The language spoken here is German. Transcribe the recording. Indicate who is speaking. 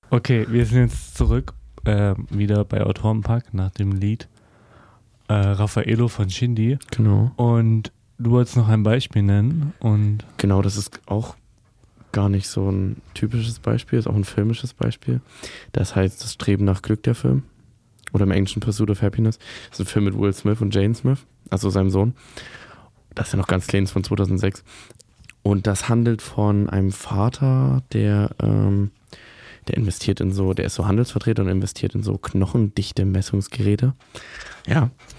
Speaker 1: Okay, wir sind jetzt zurück, wieder bei Autorenpack nach dem Lied Raffaello von Shindy.
Speaker 2: Genau.
Speaker 1: Und du wolltest noch ein Beispiel nennen. Und
Speaker 2: Genau, das ist auch gar nicht so ein typisches Beispiel, ist auch ein filmisches Beispiel. Das heißt Das Streben nach Glück, der Film. Oder im Englischen Pursuit of Happiness. Das ist ein Film mit Will Smith und Jane Smith, also seinem Sohn. Das ist ja noch ganz klein, ist von 2006. Und das handelt von einem Vater, der investiert in so, der ist so Handelsvertreter und investiert in so knochendichte Messungsgeräte. Ja,